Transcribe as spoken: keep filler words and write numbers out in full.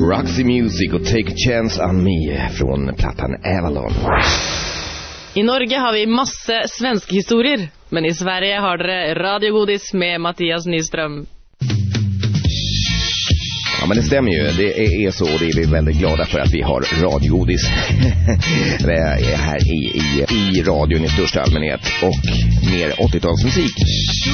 Roxy Music och Take a Chance on Me från plattan Avalon. I Norge har vi masse svenska historier, men i Sverige har dere radiogodis med Mattias Nyström. Ja, men det stämmer ju. Det är så, och det är vi väldigt glada för att vi har radiogodis här i, i, i radion i största allmänhet och mer åttiotalsmusik.